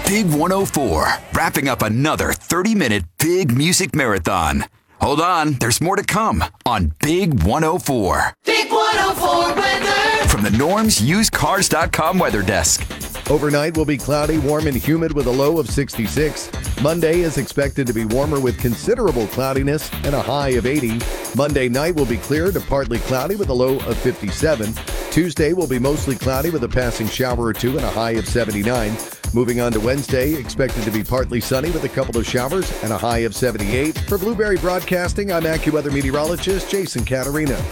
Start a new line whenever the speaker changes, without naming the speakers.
Big 104, wrapping up another 30-minute big music marathon. Hold on, there's more to come on Big 104.
Big 104 weather.
From the NormsUsedCars.com weather desk.
Overnight will be cloudy, warm and humid with a low of 66. Monday is expected to be warmer with considerable cloudiness and a high of 80. Monday night will be clear to partly cloudy with a low of 57. Tuesday will be mostly cloudy with a passing shower or two and a high of 79. Moving on to Wednesday, expected to be partly sunny with a couple of showers and a high of 78. For Blueberry Broadcasting, I'm AccuWeather meteorologist Jason Caterina.